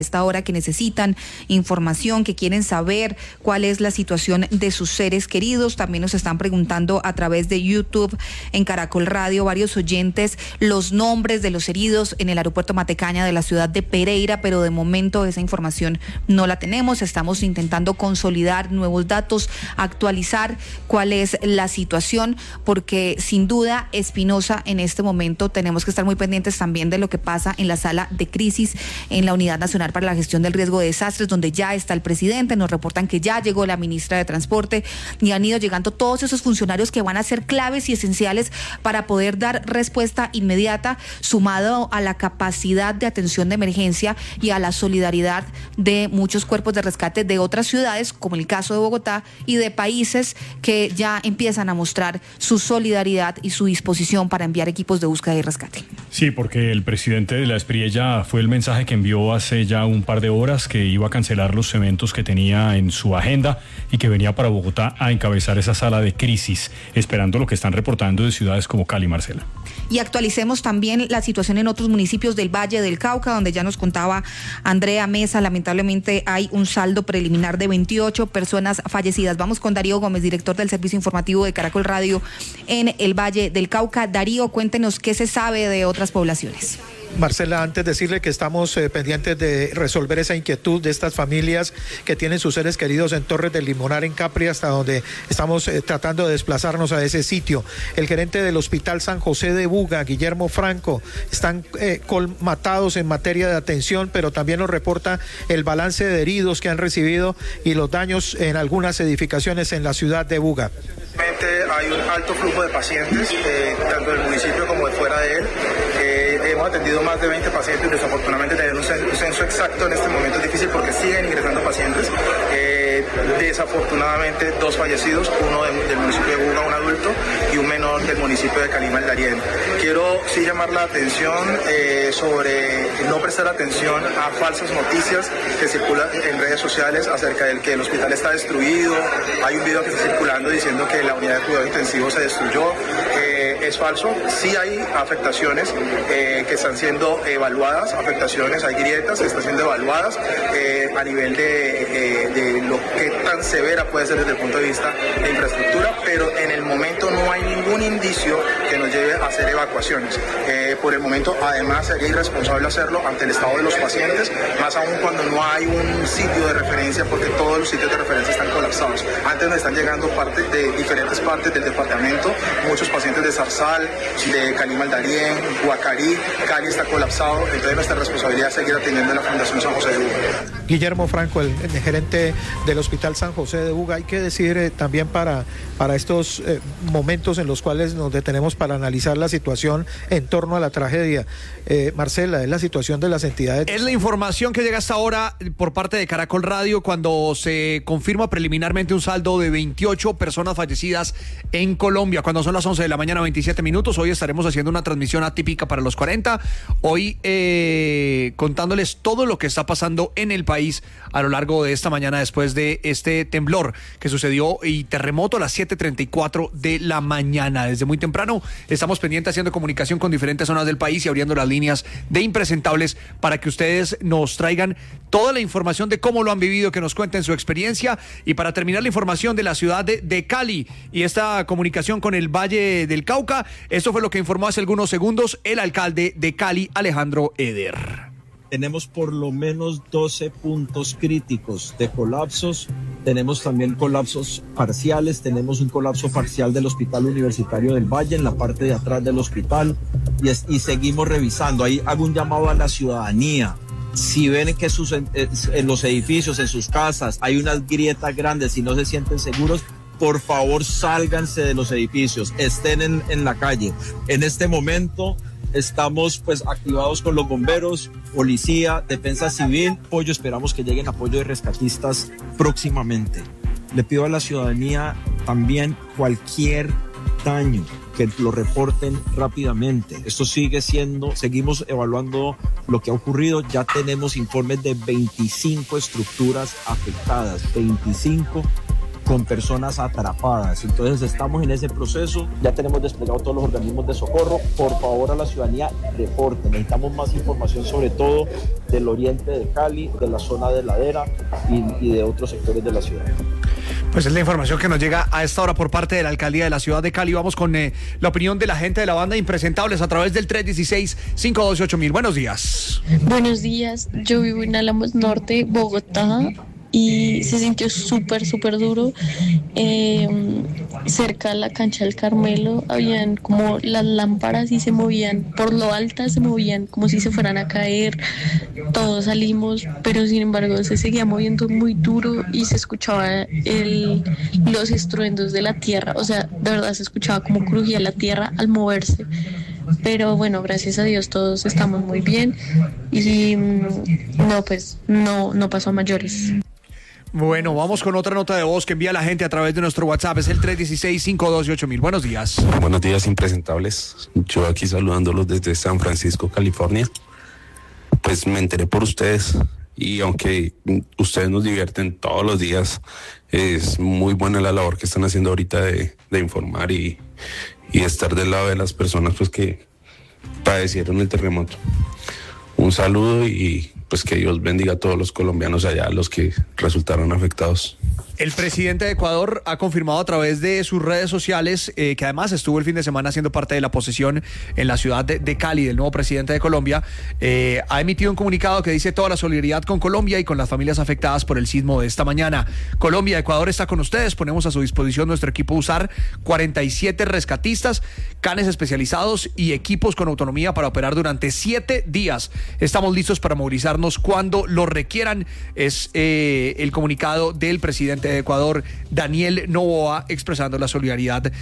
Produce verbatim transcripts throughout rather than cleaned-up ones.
esta hora, que necesitan información, que quieren saber cuál es la situación de sus seres queridos. También nos están preguntando a través de YouTube en Caracol Radio varios oyentes los nombres de los heridos en el aeropuerto Matecaña de la ciudad de Pereira, pero de momento esa información no la tenemos. Estamos intentando consolidar nuevos datos, actualizar cuál es la situación, porque sin duda, Espinosa, en este momento tenemos que estar muy pendientes también de lo que pasa en la sala de crisis en la Unidad Nacional para la Gestión del Riesgo de Desastres, donde ya está el presidente. Nos reportan que ya llegó la ministra de Transporte y han ido llegando todos esos funcionarios que van a ser claves y esenciales para poder dar respuesta inmediata, sumado a la capacidad de atención de emergencia y a la solidaridad de muchos cuerpos de rescate de otras ciudades, como el caso de Bogotá, y de países que ya empiezan a mostrar su solidaridad y su disposición para enviar equipos de búsqueda y rescate. Sí, porque el presidente de la Espriella fue el mensaje que envió hace ya un par de horas, que iba a cancelar los eventos que tenía en su agenda y que venía para Bogotá a encabezar esa sala de crisis, esperando lo que están reportando de ciudades como Cali, Marcela. Y actualicemos también la situación en otros municipios del Valle del Cauca, donde ya nos contaba Andrea Mesa, lamentablemente hay un saldo preliminar de veintiocho personas fallecidas. Vamos con Darío Gómez, director del Servicio Informativo de Caracol Radio en el Valle del Cauca. Darío, cuéntenos qué se sabe de otras poblaciones. Marcela, antes decirle que estamos eh, pendientes de resolver esa inquietud de estas familias que tienen sus seres queridos en Torres del Limonar, en Capri, hasta donde estamos eh, tratando de desplazarnos a ese sitio. El gerente del Hospital San José de Buga, Guillermo Franco, están eh, colmatados en materia de atención, pero también nos reporta el balance de heridos que han recibido y los daños en algunas edificaciones en la ciudad de Buga. Hay un alto flujo de pacientes, eh, tanto del municipio como de fuera de él. Eh, hemos atendido más de veinte pacientes. Desafortunadamente tener un censo exacto en este momento es difícil porque siguen ingresando pacientes. Eh, desafortunadamente dos fallecidos, uno de, del municipio de Buga, un adulto, y un menor del municipio de Calima, el Darién. Quiero sí llamar la atención eh, sobre no prestar atención a falsas noticias que circulan en redes sociales acerca del que el hospital está destruido. Hay un video que está circulando diciendo que la unidad de cuidado intensivo se destruyó. Eh, es falso. Sí hay afectaciones eh, que están siendo evaluadas, afectaciones, hay grietas que están siendo evaluadas eh, a nivel de, eh, de lo que tan severa puede ser desde el punto de vista de infraestructura, pero en el momento no hay ningún indicio que nos lleve a hacer evacuaciones. Eh, por el momento, además, sería irresponsable hacerlo ante el estado de los pacientes, más aún cuando no hay un sitio de referencia, porque todos los sitios de referencia están colapsados. Antes nos están llegando parte de diferentes partes del departamento, muchos pacientes de Zarzal, de Calima, el Darién, Guacarí, Cali está colapsado, entonces nuestra responsabilidad es seguir atendiendo a la Fundación San José de Buga. Guillermo Franco, el, el gerente del Hospital San José de Buga. Hay que decir eh, también para, para estos eh, momentos en los cuales nos detenemos para analizar la situación en torno a la tragedia. Eh, Marcela, es la situación de las entidades. Es la información que llega hasta ahora por parte de Caracol Radio cuando se confirma preliminarmente un saldo de veintiocho personas fallecidas en Colombia, cuando son las once de la mañana, veintisiete minutos. Hoy estaremos haciendo una transmisión atípica para los cuarenta, hoy eh, contándoles todo lo que está pasando en el país a lo largo de esta mañana después de este temblor que sucedió y terremoto a las siete treinta y cuatro de la mañana. Desde muy temprano estamos pendientes haciendo comunicación con diferentes zonas del país y abriendo las líneas de Impresentables para que ustedes nos traigan toda la información de cómo lo han vivido, que nos cuenten su experiencia. Y para terminar, la información de la ciudad de, de Cali y esta comunicación con el Valle del Cauca. Esto fue lo que informó hace algunos segundos el alcalde de Cali, Alejandro Eder. Tenemos por lo menos doce puntos críticos de colapsos. Tenemos también colapsos parciales. Tenemos un colapso parcial del Hospital Universitario del Valle en la parte de atrás del hospital. Y, es, y seguimos revisando. Ahí hago un llamado a la ciudadanía. Si ven que sus, en, en los edificios, en sus casas, hay unas grietas grandes y no se sienten seguros, por favor sálganse de los edificios, estén en, en la calle. En este momento estamos pues activados con los bomberos, policía, defensa civil, apoyo, esperamos que lleguen apoyo de rescatistas próximamente. Le pido a la ciudadanía también cualquier daño que lo reporten rápidamente. Esto sigue siendo, seguimos evaluando lo que ha ocurrido, ya tenemos informes de veinticinco estructuras afectadas, veinticinco con personas atrapadas. Entonces estamos en ese proceso, ya tenemos desplegado todos los organismos de socorro. Por favor, a la ciudadanía, reporte. Necesitamos más información, sobre todo del oriente de Cali, de la zona de Ladera y, y de otros sectores de la ciudad. Pues es la información que nos llega a esta hora por parte de la alcaldía de la ciudad de Cali. Vamos con eh, la opinión de la gente de la banda Impresentables a través del tres uno seis, cinco uno ocho mil. Buenos días. Buenos días, yo vivo en Álamos Norte, Bogotá, y se sintió súper, súper duro. Eh, cerca de la cancha del Carmelo habían como las lámparas y se movían por lo altas, se movían como si se fueran a caer. Todos salimos, pero sin embargo se seguía moviendo muy duro y se escuchaba el, los estruendos de la tierra. O sea, de verdad se escuchaba como crujía la tierra al moverse. Pero bueno, gracias a Dios todos estamos muy bien y no, pues no, no pasó a mayores. Bueno, vamos con otra nota de voz que envía la gente a través de nuestro WhatsApp. Es el tres uno seis, cinco uno ocho mil. Buenos días. Buenos días, Impresentables. Yo aquí saludándolos desde San Francisco, California. Pues me enteré por ustedes y aunque ustedes nos divierten todos los días, es muy buena la labor que están haciendo ahorita de, de informar y, y estar del lado de las personas pues que padecieron el terremoto. Un saludo y pues que Dios bendiga a todos los colombianos allá, los que resultaron afectados. El presidente de Ecuador ha confirmado a través de sus redes sociales eh, que además estuvo el fin de semana siendo parte de la posesión en la ciudad de, de Cali del nuevo presidente de Colombia. Eh, ha emitido un comunicado que dice toda la solidaridad con Colombia y con las familias afectadas por el sismo de esta mañana. Colombia, Ecuador está con ustedes. Ponemos a su disposición nuestro equipo USAR, cuarenta y siete rescatistas, canes especializados y equipos con autonomía para operar durante siete días. Estamos listos para movilizarnos cuando lo requieran. Es eh, el comunicado del presidente de Ecuador, Daniel Noboa, expresando la solidaridad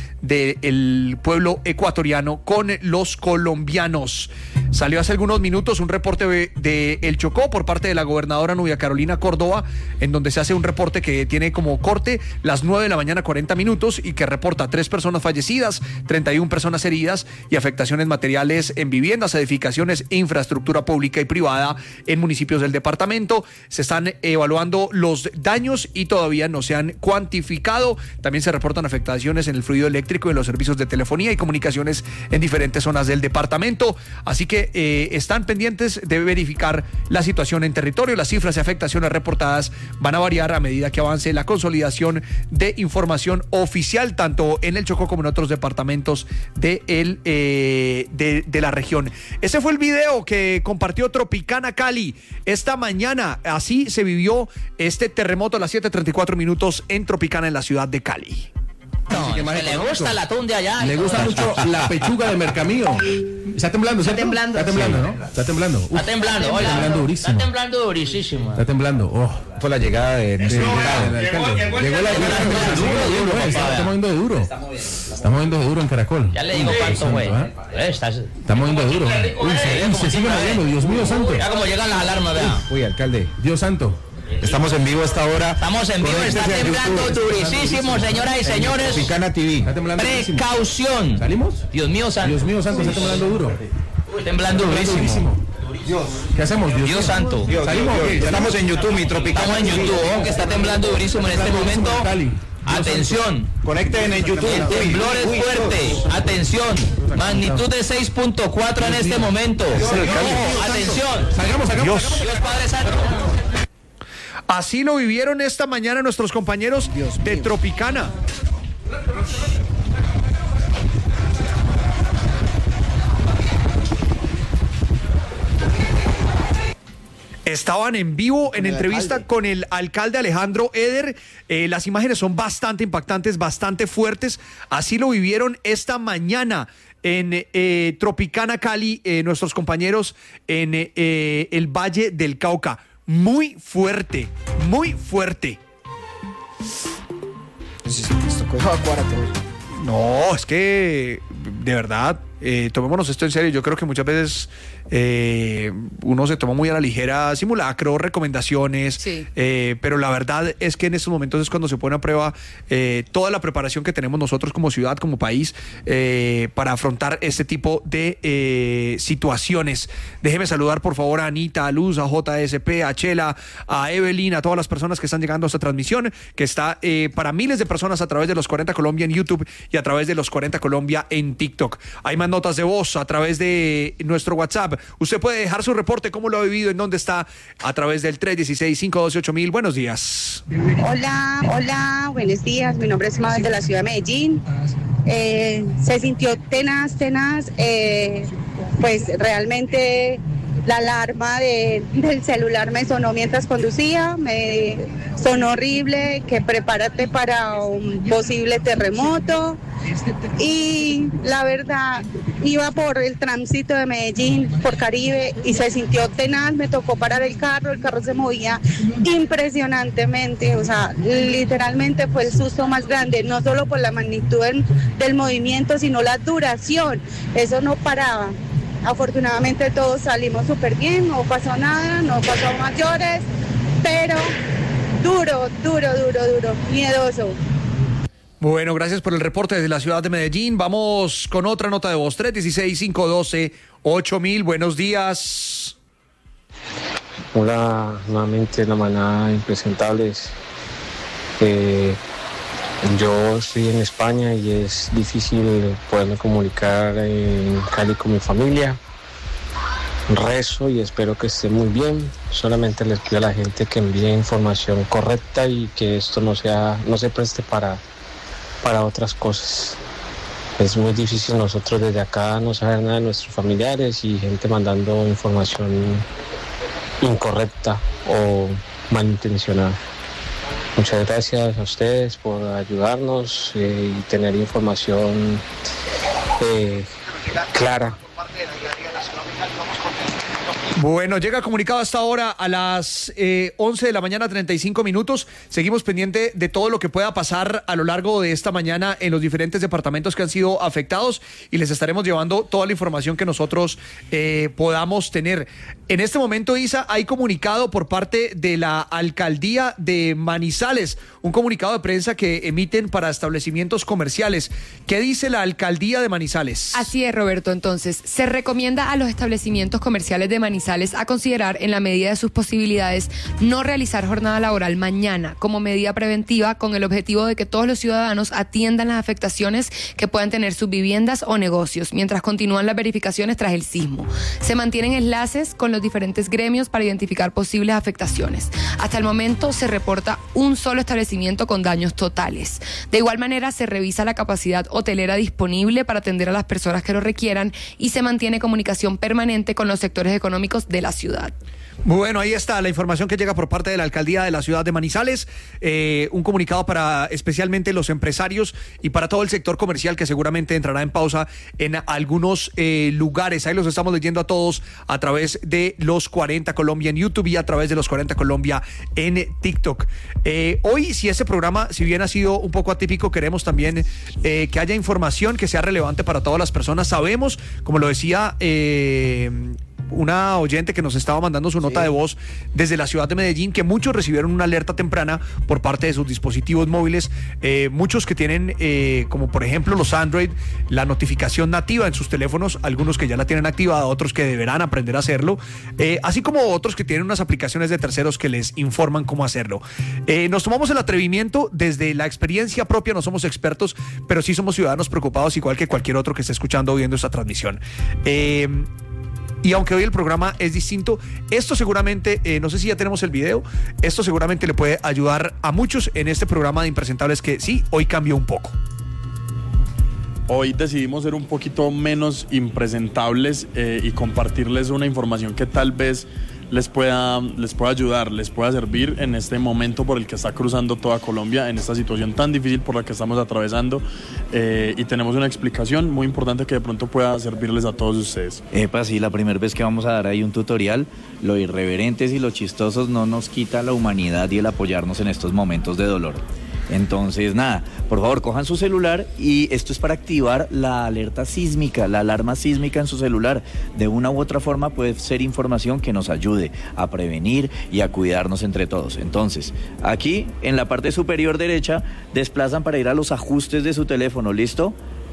del pueblo ecuatoriano con los colombianos. Salió hace algunos minutos un reporte de, de El Chocó por parte de la gobernadora Nubia Carolina Córdoba, en donde se hace un reporte que tiene como corte las nueve de la mañana cuarenta minutos y que reporta tres personas fallecidas, treinta y una personas heridas y afectaciones materiales en viviendas, edificaciones e infraestructura pública y privada en municipios del departamento. Se están evaluando los daños y todavía no se han cuantificado. También se reportan afectaciones en el fluido eléctrico y en los servicios de telefonía y comunicaciones en diferentes zonas del departamento. Así que eh, están pendientes de verificar la situación en territorio. Las cifras y afectaciones reportadas van a variar a medida que avance la consolidación de información oficial, tanto en el Chocó como en otros departamentos de, el, eh, de, de la región. Ese fue el video que compartió Tropicana Cali esta mañana. Así se vivió este terremoto a las siete treinta y cuatro minutos en Tropicana, en la ciudad de Cali. No, que le gusta el atún de allá. Le gusta mucho la pechuga de Mercamío. Está temblando, Está ¿cierto? temblando. Está temblando, Sí. ¿no? Está temblando. Uf, Está temblando, Está oiga. temblando durísimo. Está temblando durísimo. Está temblando. Oh. Por la llegada de, de, Sí, de- del alcalde. llegó- Llegó la llegada de duro, eh. Está está moviendo de duro. Está moviendo de duro en Caracol. Ya le digo cuánto fue. Eh, Está, Está moviendo de duro. Uy, se, uy, se sigue moviendo. Dios mío santo. ya como llegan las alarmas, vea. Uy, alcalde, Dios santo. estamos en vivo a esta hora. Estamos en vivo, está Conéctese a temblando YouTube. durísimo, señoras y señores. Tropicana T V. Está temblando durísimo. Precaución. ¿Salimos? Dios mío santo. Dios mío santo, está temblando duro. Temblando durísimo. ¿Qué hacemos? Dios, Dios santo. Dios, ¿Salimos Dios, o qué? Dios. Estamos en YouTube, mi Tropicana. Estamos en YouTube, ojo, que está temblando durísimo en este momento. Cali. Atención. Conecten en YouTube. El temblor Uy, es fuerte. Atención. Magnitud de seis punto cuatro en este momento. Ojo, atención. Salgamos, salgamos. Dios. salgamos. Dios Padre Santo. Así lo vivieron esta mañana nuestros compañeros de Tropicana. Estaban en vivo en entrevista con el alcalde Alejandro Eder. Eh, las imágenes son bastante impactantes, bastante fuertes. Así lo vivieron esta mañana en eh, Tropicana Cali, eh, nuestros compañeros en eh, el Valle del Cauca. Muy fuerte, muy fuerte. No, es que de verdad eh, tomémonos esto en serio. Yo creo que muchas veces eh, uno se toma muy a la ligera simulacro, recomendaciones, sí. eh, pero la verdad es que en estos momentos es cuando se pone a prueba eh, toda la preparación que tenemos nosotros como ciudad, como país, eh, para afrontar este tipo de eh, situaciones. Déjeme saludar por favor a Anita, a Luz, a J S P, a Chela, a Evelyn, a todas las personas que están llegando a esta transmisión, que está eh, para miles de personas a través de los cuarenta Colombia en YouTube y a través de los cuarenta Colombia en TikTok. Hay más notas de voz a través de nuestro WhatsApp. Usted puede dejar su reporte, cómo lo ha vivido, en dónde está, a través del tres uno seis, cinco uno ocho mil. Buenos días. Hola, hola, buenos días. Mi nombre es Mabel de la ciudad de Medellín. Eh, se sintió tenaz, tenaz. Eh, pues realmente la alarma de, del celular me sonó mientras conducía, me sonó horrible, que prepárate para un posible terremoto. Y la verdad, iba por el tránsito de Medellín, por Caribe, y se sintió tenaz, me tocó parar el carro, el carro se movía impresionantemente, o sea, literalmente fue el susto más grande, no solo por la magnitud del, del movimiento, sino la duración, eso no paraba. Afortunadamente todos salimos súper bien, no pasó nada, no pasó mayores, pero duro, duro, duro, duro, miedoso. Bueno, gracias por el reporte desde la ciudad de Medellín. Vamos con otra nota de voz, tres uno seis, cinco uno dos, ocho mil. Buenos días. Hola, nuevamente la manada impresentables. Eh, yo estoy en España y es difícil poderme comunicar en Cali con mi familia. Rezo y espero que esté muy bien. Solamente les pido a la gente que envíe información correcta y que esto no sea, no se preste para para otras cosas. Es muy difícil nosotros desde acá no saber nada de nuestros familiares y gente mandando información incorrecta o malintencionada. Muchas gracias a ustedes por ayudarnos eh, y tener información eh, clara. Bueno, llega comunicado hasta ahora a las eh, once de la mañana, treinta y cinco minutos. Seguimos pendiente de todo lo que pueda pasar a lo largo de esta mañana en los diferentes departamentos que han sido afectados y les estaremos llevando toda la información que nosotros eh, podamos tener. En este momento, Isa, hay comunicado por parte de la Alcaldía de Manizales, un comunicado de prensa que emiten para establecimientos comerciales. ¿Qué dice la Alcaldía de Manizales? Así es, Roberto. Entonces, se recomienda a los establecimientos comerciales de Manizales a considerar, en la medida de sus posibilidades, no realizar jornada laboral mañana como medida preventiva, con el objetivo de que todos los ciudadanos atiendan las afectaciones que puedan tener sus viviendas o negocios, mientras continúan las verificaciones tras el sismo. Se mantienen enlaces con los diferentes gremios para identificar posibles afectaciones. Hasta el momento se reporta un solo establecimiento con daños totales. De igual manera, se revisa la capacidad hotelera disponible para atender a las personas que lo requieran y se mantiene comunicación permanente con los sectores económicos de la ciudad. Bueno, ahí está la información que llega por parte de la Alcaldía de la ciudad de Manizales, eh, un comunicado para especialmente los empresarios y para todo el sector comercial que seguramente entrará en pausa en algunos eh, lugares. Ahí los estamos leyendo a todos a través de los cuarenta Colombia en YouTube y a través de los cuarenta Colombia en TikTok. Eh, hoy, si este programa, si bien ha sido un poco atípico, queremos también eh, que haya información que sea relevante para todas las personas. Sabemos, como lo decía eh, una oyente que nos estaba mandando su nota sí. de voz desde la ciudad de Medellín, que muchos recibieron una alerta temprana por parte de sus dispositivos móviles, eh, muchos que tienen, eh, como por ejemplo los Android, la notificación nativa en sus teléfonos, algunos que ya la tienen activada, otros que deberán aprender a hacerlo, eh, así como otros que tienen unas aplicaciones de terceros que les informan cómo hacerlo. Eh, nos tomamos el atrevimiento desde la experiencia propia, no somos expertos, pero sí somos ciudadanos preocupados, igual que cualquier otro que esté escuchando o viendo esta transmisión. Eh, Y aunque hoy el programa es distinto, esto seguramente, eh, no sé si ya tenemos el video, esto seguramente le puede ayudar a muchos en este programa de Impresentables que sí, hoy cambió un poco. Hoy decidimos ser un poquito menos impresentables eh, y compartirles una información que tal vez les pueda, les pueda ayudar, les pueda servir en este momento por el que está cruzando toda Colombia, en esta situación tan difícil por la que estamos atravesando, eh, y tenemos una explicación muy importante que de pronto pueda servirles a todos ustedes. Epa, sí, la primera vez que vamos a dar ahí un tutorial, lo irreverentes y lo chistosos no nos quita la humanidad y el apoyarnos en estos momentos de dolor. Entonces, nada, por favor, cojan su celular y esto es para activar la alerta sísmica, la alarma sísmica en su celular. De una u otra forma puede ser información que nos ayude a prevenir y a cuidarnos entre todos. Entonces, aquí en la parte superior derecha, desplazan para ir a los ajustes de su teléfono, ¿listo?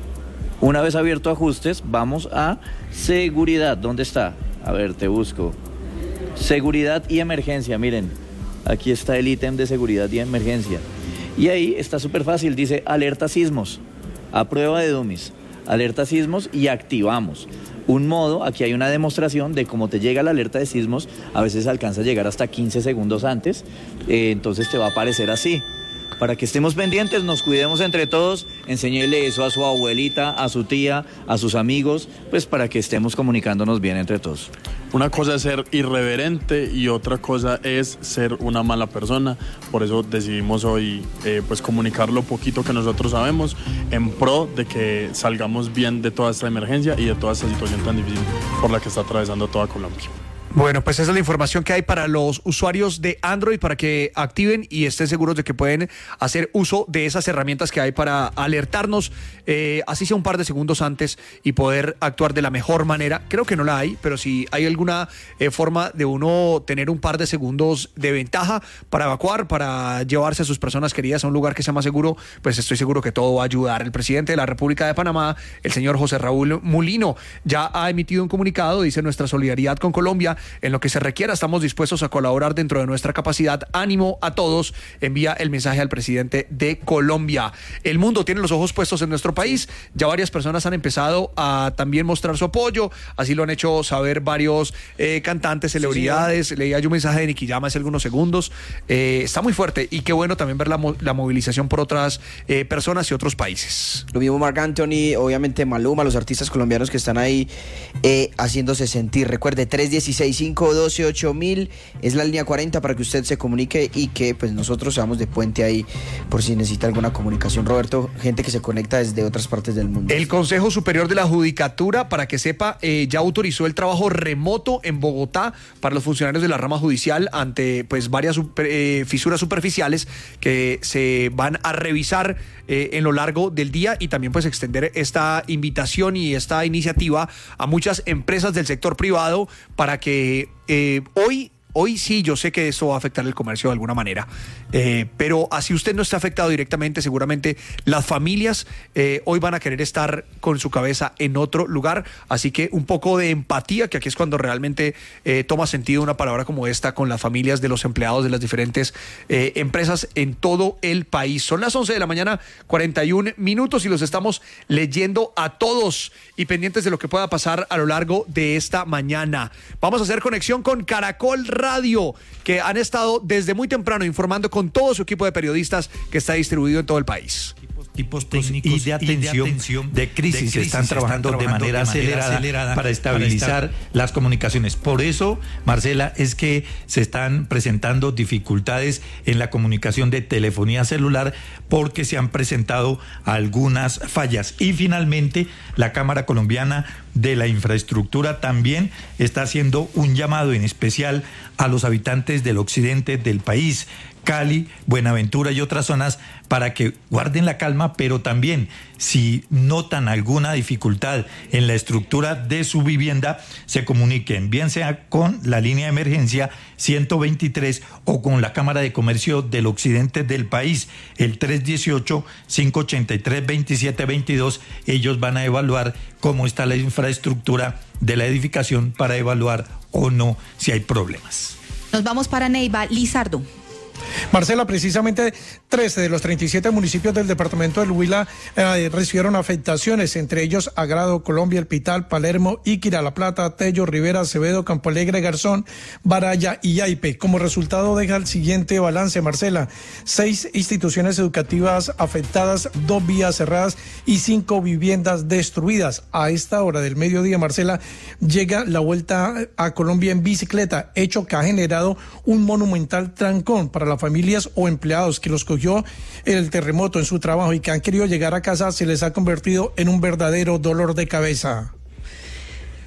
Una vez abierto ajustes, vamos a seguridad. ¿Dónde está? A ver, te busco. Seguridad y emergencia, miren. Aquí está el ítem de seguridad y emergencia. Y ahí está súper fácil, dice alerta sismos, a prueba de dummies, alerta sismos y activamos. Un modo, aquí hay una demostración de cómo te llega la alerta de sismos, a veces alcanza a llegar hasta quince segundos antes, eh, entonces te va a aparecer así. Para que estemos pendientes, nos cuidemos entre todos, enséñele eso a su abuelita, a su tía, a sus amigos, pues para que estemos comunicándonos bien entre todos. Una cosa es ser irreverente y otra cosa es ser una mala persona. Por eso decidimos hoy eh, pues comunicar lo poquito que nosotros sabemos en pro de que salgamos bien de toda esta emergencia y de toda esta situación tan difícil por la que está atravesando toda Colombia. Bueno, pues esa es la información que hay para los usuarios de Android para que activen y estén seguros de que pueden hacer uso de esas herramientas que hay para alertarnos, eh, así sea un par de segundos antes y poder actuar de la mejor manera. Creo que no la hay, pero si hay alguna eh, forma de uno tener un par de segundos de ventaja para evacuar, para llevarse a sus personas queridas a un lugar que sea más seguro, pues estoy seguro que todo va a ayudar. El presidente de la República de Panamá, el señor José Raúl Mulino, ya ha emitido un comunicado, dice: nuestra solidaridad con Colombia. En lo que se requiera, estamos dispuestos a colaborar dentro de nuestra capacidad. Ánimo a todos. Envía el mensaje al presidente de Colombia. El mundo tiene los ojos puestos en nuestro país. Ya varias personas han empezado a también mostrar su apoyo. Así lo han hecho saber varios eh, cantantes, celebridades. Sí, sí. Leía yo un mensaje de Nicky Jam hace algunos segundos. Eh, está muy fuerte y qué bueno también ver la, la movilización por otras eh, personas y otros países. Lo mismo Marc Anthony, obviamente Maluma, los artistas colombianos que están ahí eh, haciéndose sentir. Recuerde, tres uno seis, cinco uno dos, ocho mil es la línea cuarenta para que usted se comunique y que pues nosotros seamos de puente ahí por si necesita alguna comunicación. Roberto, gente que se conecta desde otras partes del mundo. El Consejo Superior de la Judicatura, para que sepa, eh, ya autorizó el trabajo remoto en Bogotá para los funcionarios de la rama judicial ante pues varias super, eh, fisuras superficiales que se van a revisar eh, en lo largo del día y también pues extender esta invitación y esta iniciativa a muchas empresas del sector privado para que Eh, hoy, hoy sí, yo sé que eso va a afectar el comercio de alguna manera, eh, pero así usted no está afectado directamente, seguramente las familias eh, hoy van a querer estar con su cabeza en otro lugar, así que un poco de empatía, que aquí es cuando realmente eh, toma sentido una palabra como esta con las familias de los empleados de las diferentes eh, empresas en todo el país. Son las once de la mañana, cuarenta y un minutos y los estamos leyendo a todos y pendientes de lo que pueda pasar a lo largo de esta mañana. Vamos a hacer conexión con Caracol Radio, que han estado desde muy temprano informando con todo su equipo de periodistas que está distribuido en todo el país. Equipos técnicos y de atención, y de, atención de, crisis, de crisis están trabajando, están trabajando de, manera de manera acelerada, acelerada para estabilizar para estar... las comunicaciones. Por eso, Marcela, es que se están presentando dificultades en la comunicación de telefonía celular porque se han presentado algunas fallas. Y finalmente, la Cámara Colombiana de la Infraestructura también está haciendo un llamado en especial a los habitantes del occidente del país, Cali, Buenaventura y otras zonas, para que guarden la calma, pero también si notan alguna dificultad en la estructura de su vivienda, se comuniquen, bien sea con la línea de emergencia ciento veintitrés o con la Cámara de Comercio del occidente del país, el tres uno ocho, cinco ocho tres, dos siete dos dos. Ellos van a evaluar cómo está la infraestructura de la edificación para evaluar o no si hay problemas. Nos vamos para Neiva, Lizardo. Marcela, precisamente trece de los treinta y siete municipios del departamento del Huila eh, recibieron afectaciones, entre ellos Agrado, Colombia, El Pital, Palermo, Iquira, La Plata, Tello, Rivera, Acevedo, Campo Alegre, Garzón, Baraya y Yaipe. Como resultado deja el siguiente balance, Marcela: seis instituciones educativas afectadas, dos vías cerradas y cinco viviendas destruidas. A esta hora del mediodía, Marcela, llega la vuelta a Colombia en bicicleta, hecho que ha generado un monumental trancón para las familias o empleados que los cogió el terremoto en su trabajo y que han querido llegar a casa. Se les ha convertido en un verdadero dolor de cabeza.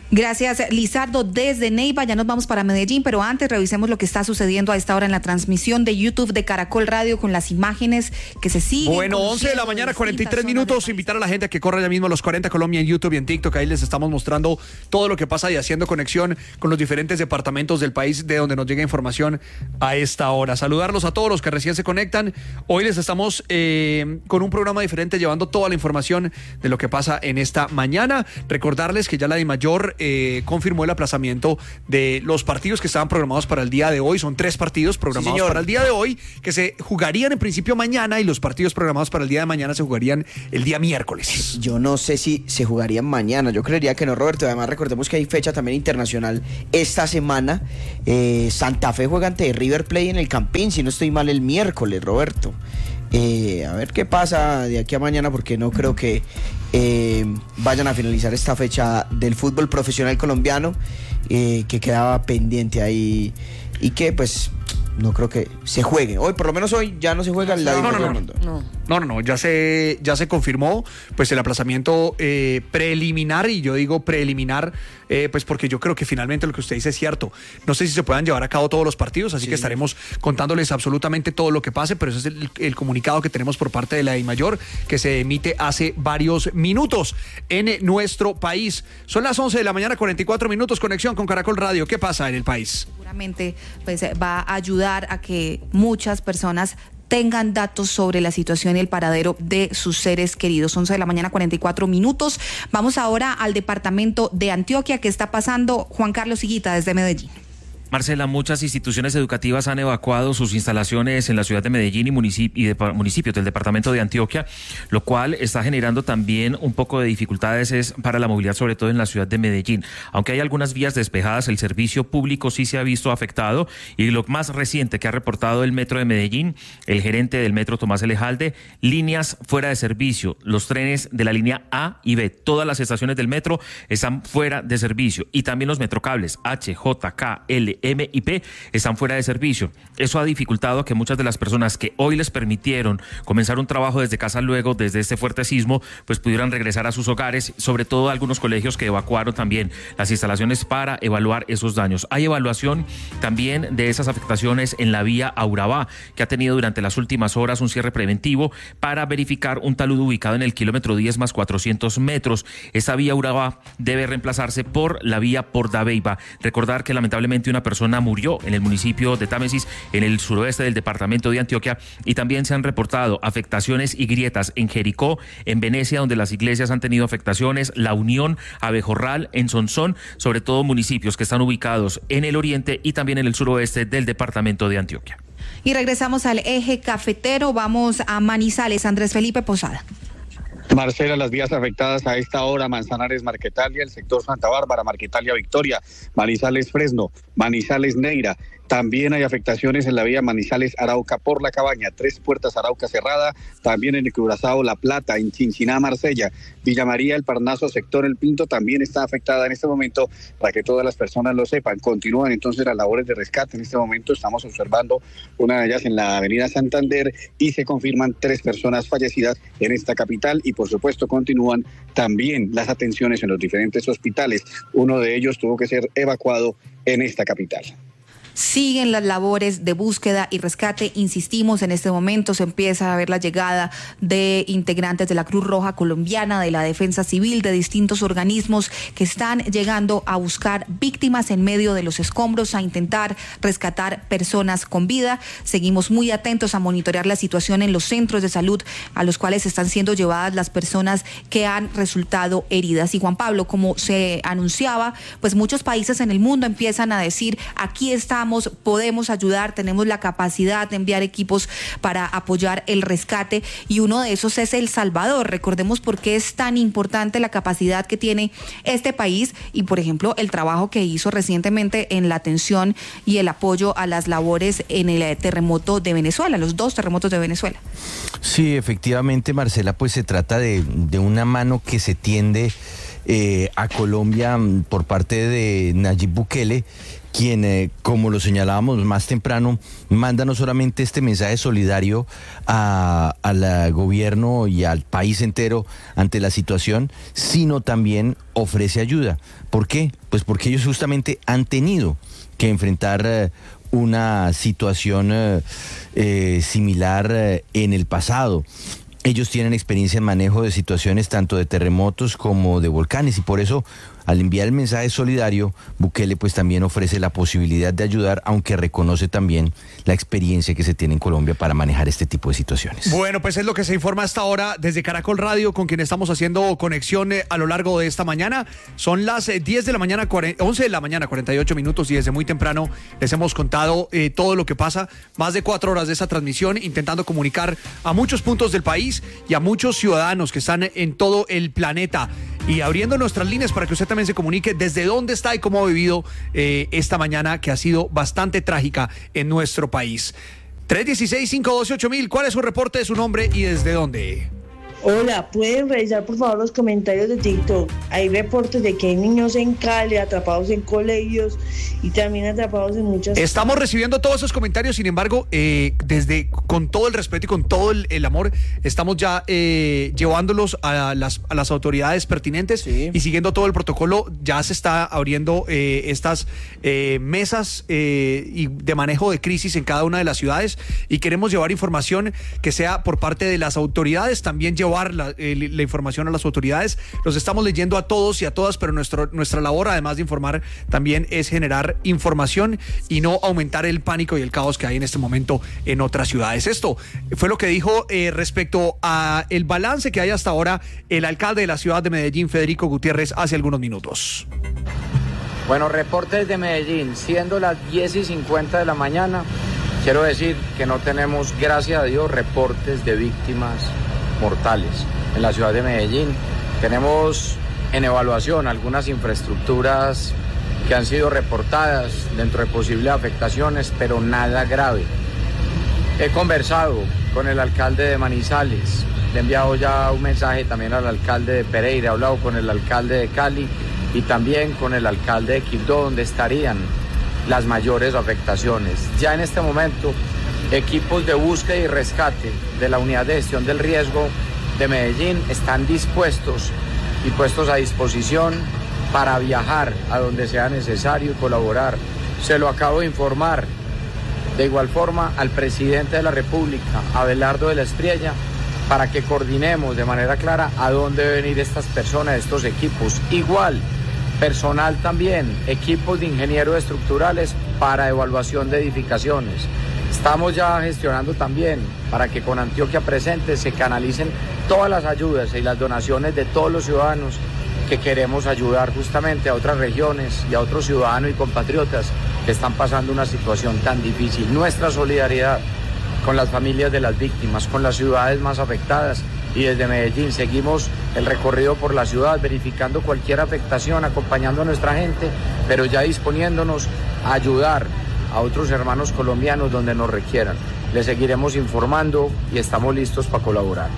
Gracias, Lizardo, desde Neiva. Ya nos vamos para Medellín, pero antes revisemos lo que está sucediendo a esta hora en la transmisión de YouTube de Caracol Radio con las imágenes que se siguen. Bueno, once de la mañana, cuarenta y tres minutos. Invitar a la gente a que corra ya mismo a los cuarenta Colombia en YouTube y en TikTok. Ahí les estamos mostrando todo lo que pasa y haciendo conexión con los diferentes departamentos del país de donde nos llega información a esta hora. Saludarlos a todos los que recién se conectan. Hoy les estamos eh, con un programa diferente, llevando toda la información de lo que pasa en esta mañana. Recordarles que ya la DIMAYOR Eh, confirmó el aplazamiento de los partidos que estaban programados para el día de hoy. Son tres partidos programados sí, para el día de hoy que se jugarían en principio mañana, y los partidos programados para el día de mañana se jugarían el día miércoles. Yo no sé si se jugarían mañana, yo creería que no, Roberto. Además recordemos que hay fecha también internacional esta semana. eh, Santa Fe juega ante River Plate en el Campín, si no estoy mal, el miércoles, Roberto. Eh, a ver qué pasa de aquí a mañana, porque no creo que eh, vayan a finalizar esta fecha del fútbol profesional colombiano, eh, que quedaba pendiente ahí y que pues no creo que se juegue. Hoy, por lo menos hoy, ya no se juega el lado no, no, no, mundo. No, no, no, no, ya se, ya se confirmó pues el aplazamiento eh, preliminar, y yo digo preliminar eh, pues porque yo creo que finalmente lo que usted dice es cierto. No sé si se puedan llevar a cabo todos los partidos, así sí. que estaremos contándoles absolutamente todo lo que pase, pero ese es el, el comunicado que tenemos por parte de la DIMAYOR, que se emite hace varios minutos en nuestro país. Son las once de la mañana, cuarenta y cuatro minutos, conexión con Caracol Radio. ¿Qué pasa en el país? Seguramente pues va a ayudar a que muchas personas tengan datos sobre la situación y el paradero de sus seres queridos. once de la mañana, cuarenta y cuatro minutos. Vamos ahora al departamento de Antioquia. ¿Qué está pasando? Juan Carlos Higuita, desde Medellín. Marcela, muchas instituciones educativas han evacuado sus instalaciones en la ciudad de Medellín y, municip- y de municipios del departamento de Antioquia, lo cual está generando también un poco de dificultades es para la movilidad, sobre todo en la ciudad de Medellín. Aunque hay algunas vías despejadas, el servicio público sí se ha visto afectado, y lo más reciente que ha reportado el Metro de Medellín, el gerente del Metro, Tomás Elejalde, líneas fuera de servicio. Los trenes de la línea A y B, todas las estaciones del Metro están fuera de servicio, y también los metrocables H, J, K, L, M y P están fuera de servicio. Eso ha dificultado que muchas de las personas que hoy les permitieron comenzar un trabajo desde casa luego, desde este fuerte sismo, pues pudieran regresar a sus hogares, sobre todo algunos colegios que evacuaron también las instalaciones para evaluar esos daños. Hay evaluación también de esas afectaciones en la vía a Urabá, que ha tenido durante las últimas horas un cierre preventivo para verificar un talud ubicado en el kilómetro diez más cuatrocientos metros. Esa vía Urabá debe reemplazarse por la vía por Dabeiba. Recordar que lamentablemente una persona murió en el municipio de Támesis, en el suroeste del departamento de Antioquia, y también se han reportado afectaciones y grietas en Jericó, en Venecia, donde las iglesias han tenido afectaciones, La Unión, Abejorral, en Sonsón, sobre todo municipios que están ubicados en el oriente y también en el suroeste del departamento de Antioquia. Y regresamos al eje cafetero, vamos a Manizales. Andrés Felipe Posada. Marcela, las vías afectadas a esta hora: Manzanares, Marquetalia, el sector Santa Bárbara, Marquetalia, Victoria, Manizales, Fresno, Manizales, Neira. También hay afectaciones en la vía Manizales, Arauca por la Cabaña, Tres Puertas, Arauca cerrada, también en el Curazao, La Plata, en Chinchiná, Marsella, Villa María, El Parnaso, sector El Pinto también está afectada en este momento, para que todas las personas lo sepan. Continúan entonces las labores de rescate. En este momento estamos observando una de ellas en la avenida Santander, y se confirman tres personas fallecidas en esta capital, y por supuesto continúan también las atenciones en los diferentes hospitales. Uno de ellos tuvo que ser evacuado en esta capital. Siguen las labores de búsqueda y rescate. Insistimos, en este momento se empieza a ver la llegada de integrantes de la Cruz Roja Colombiana, de la Defensa Civil, de distintos organismos que están llegando a buscar víctimas en medio de los escombros, a intentar rescatar personas con vida. Seguimos muy atentos a monitorear la situación en los centros de salud a los cuales están siendo llevadas las personas que han resultado heridas. Y Juan Pablo, como se anunciaba, pues muchos países en el mundo empiezan a decir: aquí estamos, podemos ayudar, tenemos la capacidad de enviar equipos para apoyar el rescate, y uno de esos es El Salvador. Recordemos por qué es tan importante la capacidad que tiene este país, y por ejemplo el trabajo que hizo recientemente en la atención y el apoyo a las labores en el terremoto de Venezuela, los dos terremotos de Venezuela. Sí, efectivamente, Marcela, pues se trata de, de una mano que se tiende eh, a Colombia por parte de Nayib Bukele, quien, eh, como lo señalábamos más temprano, manda no solamente este mensaje solidario a, al gobierno y al país entero ante la situación, sino también ofrece ayuda. ¿Por qué? Pues porque ellos justamente han tenido que enfrentar eh, una situación eh, eh, similar eh, en el pasado. Ellos tienen experiencia en manejo de situaciones tanto de terremotos como de volcanes, y por eso, al enviar el mensaje solidario, Bukele pues también ofrece la posibilidad de ayudar, aunque reconoce también la experiencia que se tiene en Colombia para manejar este tipo de situaciones. Bueno, pues es lo que se informa hasta ahora desde Caracol Radio, con quien estamos haciendo conexión eh, a lo largo de esta mañana. Son las eh, diez de la mañana, once de la mañana, cuarenta y ocho minutos, y desde muy temprano les hemos contado eh, todo lo que pasa. Más de cuatro horas de esa transmisión, intentando comunicar a muchos puntos del país y a muchos ciudadanos que están en todo el planeta, y abriendo nuestras líneas para que usted también se comunique desde dónde está y cómo ha vivido eh, esta mañana, que ha sido bastante trágica en nuestro país. tres uno seis, cinco uno ocho mil, ¿cuál es su reporte, su nombre y desde dónde? Hola, ¿pueden revisar por favor los comentarios de TikTok? Hay reportes de que hay niños en Cali atrapados en colegios y también atrapados en muchas... Estamos recibiendo todos esos comentarios, sin embargo, eh, desde con todo el respeto y con todo el, el amor, estamos ya eh, llevándolos a las, a las autoridades pertinentes, sí. Y siguiendo todo el protocolo. Ya se está abriendo eh, estas eh, mesas eh, y de manejo de crisis en cada una de las ciudades, y queremos llevar información que sea por parte de las autoridades, también llevar La, eh, la información a las autoridades. Los estamos leyendo a todos y a todas, pero nuestro, nuestra labor, además de informar, también es generar información y no aumentar el pánico y el caos que hay en este momento en otras ciudades. Esto fue lo que dijo eh, respecto a el balance que hay hasta ahora el alcalde de la ciudad de Medellín, Federico Gutiérrez, hace algunos minutos. Bueno, reportes de Medellín, siendo las diez y cincuenta de la mañana, quiero decir que no tenemos, gracias a Dios, reportes de víctimas mortales en la ciudad de Medellín. Tenemos en evaluación algunas infraestructuras que han sido reportadas dentro de posibles afectaciones, pero nada grave. He conversado con el alcalde de Manizales, le he enviado ya un mensaje también al alcalde de Pereira, he hablado con el alcalde de Cali y también con el alcalde de Quibdó, donde estarían las mayores afectaciones. Ya en este momento, equipos de búsqueda y rescate de la Unidad de Gestión del Riesgo de Medellín están dispuestos y puestos a disposición para viajar a donde sea necesario y colaborar. Se lo acabo de informar de igual forma al presidente de la República, Abelardo de la Espriella, para que coordinemos de manera clara a dónde deben ir estas personas, estos equipos. Igual, personal también, equipos de ingenieros estructurales para evaluación de edificaciones. Estamos ya gestionando también para que con Antioquia Presente se canalicen todas las ayudas y las donaciones de todos los ciudadanos que queremos ayudar justamente a otras regiones y a otros ciudadanos y compatriotas que están pasando una situación tan difícil. Nuestra solidaridad con las familias de las víctimas, con las ciudades más afectadas, y desde Medellín seguimos el recorrido por la ciudad verificando cualquier afectación, acompañando a nuestra gente, pero ya disponiéndonos a ayudar a otros hermanos colombianos donde nos requieran. Les seguiremos informando y estamos listos para colaborar.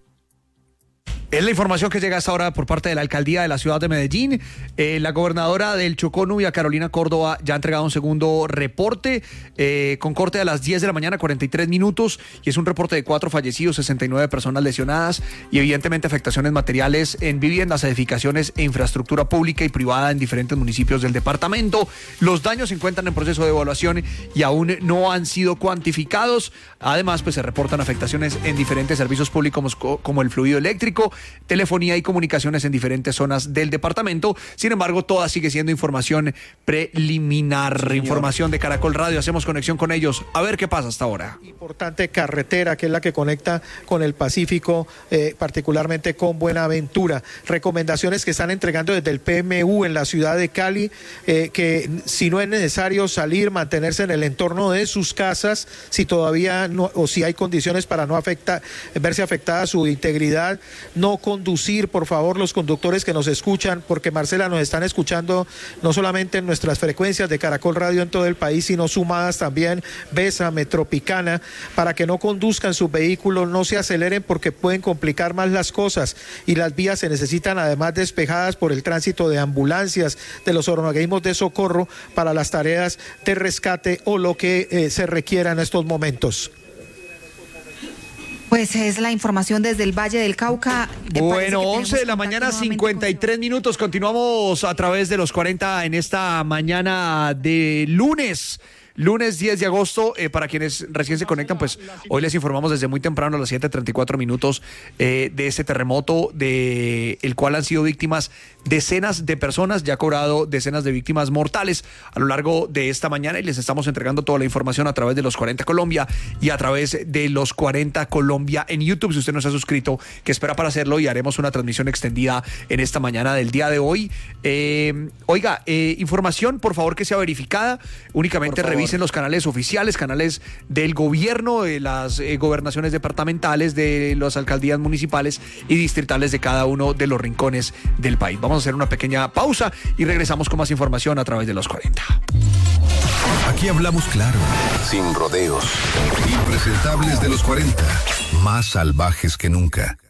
Es la información que llega hasta ahora por parte de la alcaldía de la ciudad de Medellín. Eh, la gobernadora del Chocó, Nubia Carolina Córdoba, ya ha entregado un segundo reporte eh, con corte a las diez de la mañana, cuarenta y tres minutos, y es un reporte de cuatro fallecidos, sesenta y nueve personas lesionadas y evidentemente afectaciones materiales en viviendas, edificaciones e infraestructura pública y privada en diferentes municipios del departamento. Los daños se encuentran en proceso de evaluación y aún no han sido cuantificados. Además, pues se reportan afectaciones en diferentes servicios públicos como, como el fluido eléctrico, telefonía y comunicaciones en diferentes zonas del departamento. Sin embargo, toda sigue siendo información preliminar. Señor. Información de Caracol Radio, hacemos conexión con ellos a ver qué pasa hasta ahora. Importante carretera que es la que conecta con el Pacífico, eh, particularmente con Buenaventura. Recomendaciones que están entregando desde el P M U en la ciudad de Cali, eh, que si no es necesario salir, mantenerse en el entorno de sus casas, si todavía no, o si hay condiciones para no afectar, verse afectada su integridad, no no conducir, por favor, los conductores que nos escuchan, porque Marcela, nos están escuchando no solamente en nuestras frecuencias de Caracol Radio en todo el país, sino sumadas también Bésame, Tropicana, para que no conduzcan sus vehículos, no se aceleren porque pueden complicar más las cosas, y las vías se necesitan además despejadas por el tránsito de ambulancias, de los organismos de socorro para las tareas de rescate o lo que eh, se requiera en estos momentos. Pues es la información desde el Valle del Cauca. Bueno, once de la mañana, cincuenta y tres minutos. Continuamos a través de los cuarenta en esta mañana de lunes. Lunes diez de agosto, eh, para quienes recién se conectan, pues hoy les informamos desde muy temprano a las siete treinta y cuatro minutos eh, de este terremoto, de el cual han sido víctimas decenas de personas, ya ha cobrado decenas de víctimas mortales a lo largo de esta mañana, y les estamos entregando toda la información a través de los cuarenta Colombia y a través de los cuarenta Colombia en YouTube. Si usted no se ha suscrito, que espera para hacerlo, y haremos una transmisión extendida en esta mañana del día de hoy. Eh, oiga, eh, información, por favor, que sea verificada, únicamente revisen en los canales oficiales, canales del gobierno, de las eh, gobernaciones departamentales, de las alcaldías municipales y distritales de cada uno de los rincones del país. Vamos a hacer una pequeña pausa y regresamos con más información a través de los cuarenta. Aquí hablamos claro, sin rodeos, impresentables de los cuarenta, más salvajes que nunca.